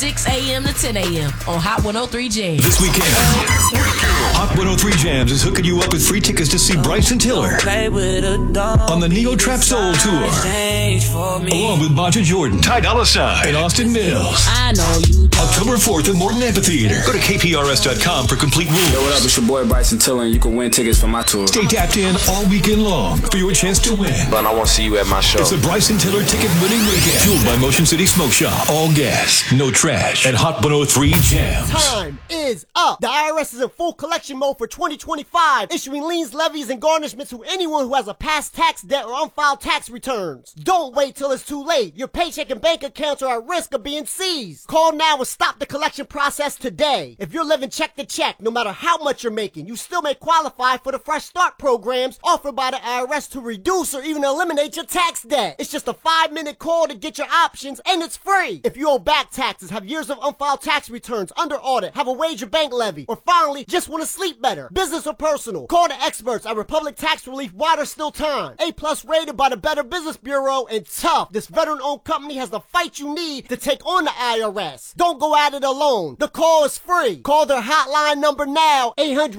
6 a.m. to 10 a.m. on Hot 103 Jams. This weekend, Hot 103 Jams is hooking you up with free tickets to see Bryson Tiller on the Neo Trap Soul Tour, along with Baja Jordan, Ty Dolla $ign, and Austin Mills. I know you. October 4th at Morton Amphitheater. Go to KPRS.com for complete rules. Yo, what up? It's your boy Bryson Tiller, and you can win tickets for my tour. Stay tapped in all weekend long for your chance to win. But I want to see you at my show. It's the Bryson Tiller ticket winning weekend. Fueled by Motion City Smoke Shop. All gas, no trash, at Hot 103 Jams. Time is up. The IRS is in full collection mode for 2025, issuing liens, levies, and garnishments to anyone who has a past tax debt or unfiled tax returns. Don't wait till it's too late. Your paycheck and bank accounts are at risk of being seized. Call now and stop the collection process today. If you're living check to check, no matter how much you're making, you still may qualify for the Fresh Start programs offered by the IRS to reduce or even eliminate your tax debt. It's just a 5-minute call to get your options, and it's free. If you owe back taxes, have years of unfiled tax returns, under audit, have a wage or bank levy, or finally just want to sleep better, business or personal, call the experts at Republic Tax Relief while there's still time. A+ rated by the Better Business Bureau, and tough. This veteran-owned company has the fight you need to take on the IRS. Don't go at it alone. The call is free. Call their hotline number now,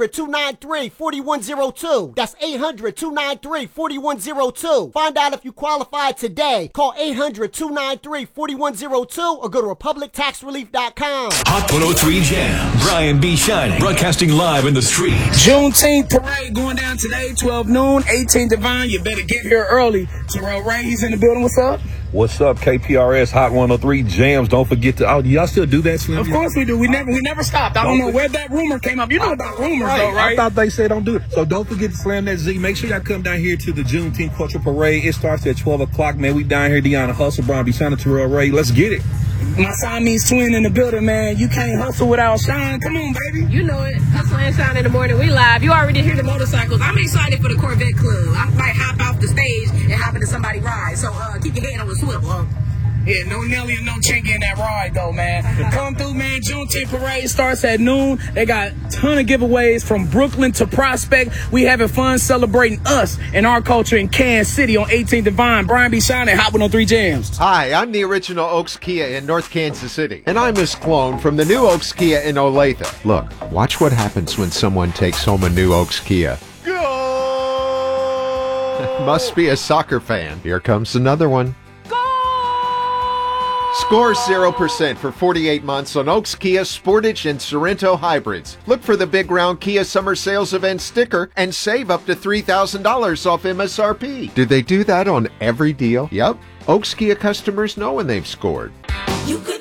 800-293-4102. That's 800-293-4102. Find out if you qualify today. Call 800-293-4102 or go to republictaxrelief.com. Hot 103 Jam. Brian B. Shining. Broadcasting live in the street. Juneteenth parade going down today, 12 noon, 18 Divine. You better get here early. Terrell Ray, he's in the building. What's up? What's up, KPRS Hot 103 Jams? Don't forget to. Oh, y'all still do that, Slim? Of course we do. We never stopped. I don't know where that rumor came up. You know about rumors, though, right? I thought they said don't do it. So don't forget to slam that Z. Make sure y'all come down here to the Juneteenth Cultural Parade. It starts at 12 o'clock, man. We down here, Deanna Hustle, Brian B. Shining, Terrell Ray. Let's get it. My Siamese twin in the building, man. You can't hustle without shine. Come on, baby. You know it. Hustle and shine in the morning. We live. You already hear the motorcycles. I'm excited for the Corvette Club. I might hop off the stage and hop into somebody's ride. So keep your head on the swivel. Yeah, no Nelly and no Chinky in that ride, though, man. Come through, man. Juneteenth parade starts at noon. They got a ton of giveaways from Brooklyn to Prospect. We having fun celebrating us and our culture in Kansas City on 18 Divine. Brian B. Shining, Hot 103 Jams. Hi, I'm the original Oaks Kia in North Kansas City. And I'm Miss Clone from the new Oaks Kia in Olathe. Look, watch what happens when someone takes home a new Oaks Kia. Go! Must be a soccer fan. Here comes another one. Score 0% for 48 months on Oaks Kia Sportage and Sorento hybrids. Look for the big round Kia Summer Sales Event sticker and save up to $3,000 off MSRP. Do they do that on every deal? Yep. Oaks Kia customers know when they've scored. You could